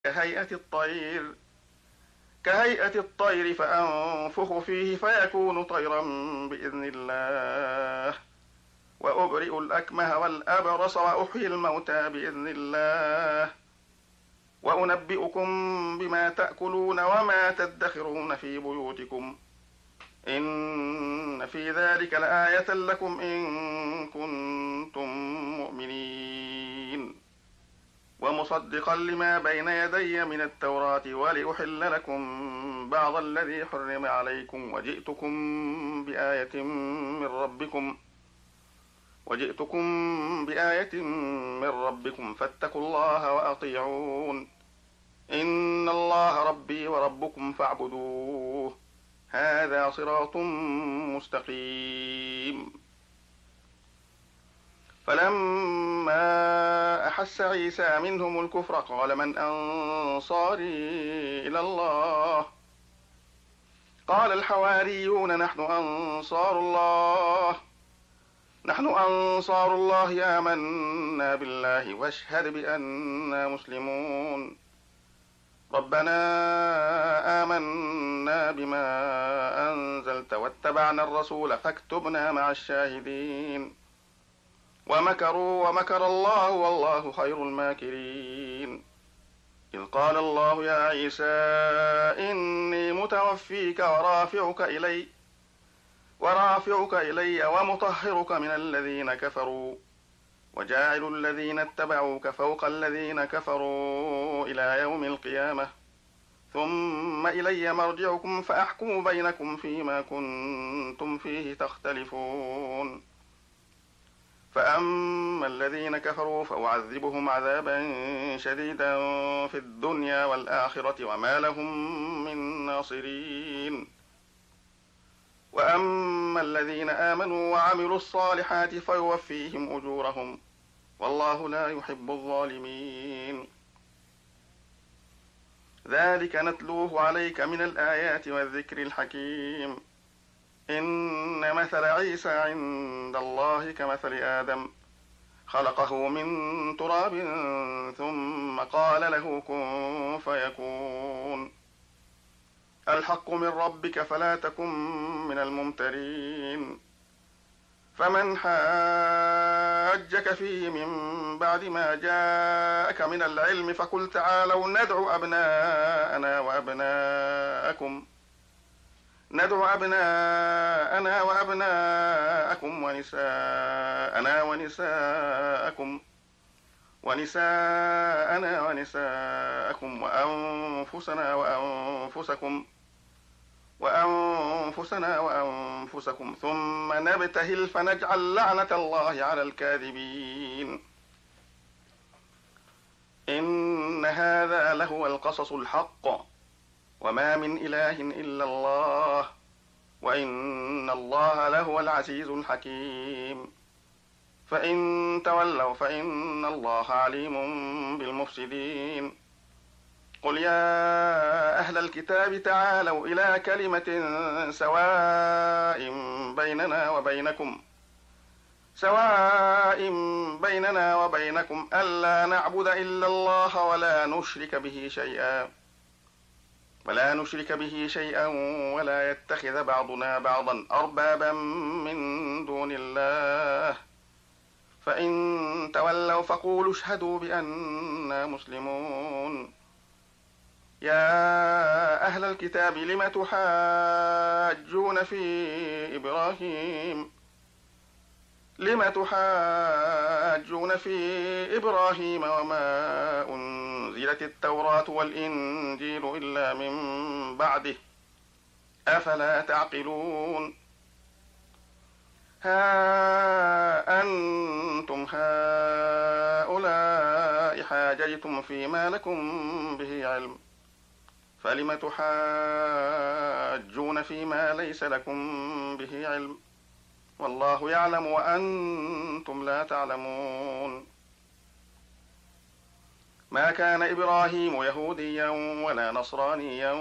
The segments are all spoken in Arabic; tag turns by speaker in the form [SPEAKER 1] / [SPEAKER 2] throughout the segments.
[SPEAKER 1] كهيئة الطير فأنفخ فيه فيكون طيرا بإذن الله، وأبرئ الأكمه والأبرص وأحيي الموتى بإذن الله، وأنبئكم بما تأكلون وما تدخرون في بيوتكم، إن في ذلك لآية لكم إن كنتم مؤمنين. ومصدقا لما بين يدي من التوراة ولأحل لكم بعض الذي حرم عليكم وجئتكم بآية من ربكم فاتقوا الله وأطيعون، إن الله ربي وربكم فاعبدوه، هذا صراط مستقيم. فلما أحس عيسى منهم الكفر قال من أنصاري إلى الله؟ قال الحواريون نحن أنصار الله آمنا بالله واشهد بأننا مسلمون. ربنا آمنا بما أنزلت واتبعنا الرسول فاكتبنا مع الشاهدين. ومكروا ومكر الله والله خير الماكرين. إذ قال الله يا عيسى إني متوفيك ورافعك إلي ومطهرك من الذين كفروا وجاعل الذين اتبعوك فوق الذين كفروا إلى يوم القيامة، ثم إلي مرجعكم فأحكم بينكم فيما كنتم فيه تختلفون. فأما الذين كفروا فأعذبهم عذابا شديدا في الدنيا والآخرة وما لهم من ناصرين. وأما الذين آمنوا وعملوا الصالحات فيوفيهم أجورهم والله لا يحب الظالمين. ذلك نتلوه عليك من الآيات والذكر الحكيم. إن مثل عيسى عند الله كمثل آدم خلقه من تراب ثم قال له كن فيكون. الحق من ربك فلا تكن من الممترين. فمن حاجك فيه من بعد ما جاءك من العلم فقل تعالوا ندعو أبناءنا وأبناءكم ونساءنا ونساءكم وأنفسنا وأنفسكم ثم نبتهل فنجعل لعنة الله على الكاذبين. إن هذا لهو القصص الحق وما من إله إلا الله وإن الله لهو العزيز الحكيم. فإن تولوا فإن الله عليم بالمفسدين. قل يا أهل الكتاب تعالوا إلى كلمة سواء بيننا وبينكم ألا نعبد إلا الله ولا نشرك به شيئا ولا يتخذ بعضنا بعضا أربابا من دون الله. فإن تولوا فقولوا اشهدوا بأننا مسلمون. يا أهل الكتاب لم تحاجون في إبراهيم وما أنزلت التوراة والإنجيل إلا من بعده أفلا تعقلون. ها أنتم هؤلاء حاججتم فيما لكم به علم فلم تحاجون فيما ليس لكم به علم والله يعلم وأنتم لا تعلمون. ما كان إبراهيم يهوديا ولا نصرانيا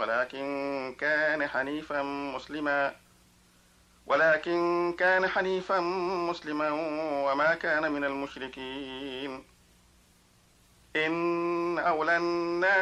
[SPEAKER 1] ولكن كان حنيفا مسلما وما كان من المشركين. إن أولى الناس